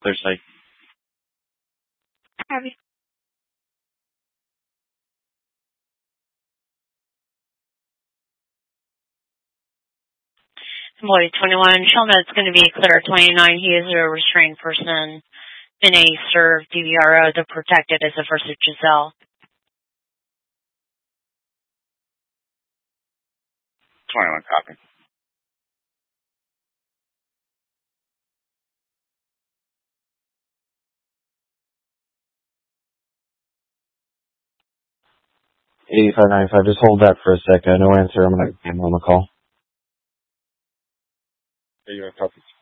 There's like... Have you? Employee 21, show that's going to be clear 29. He is a restrained person in a served DVRO. The protected is the first of Giselle. 21 copy. $85.95. Just hold that for a second. No answer. I'm going to give him a call. Are you a copy?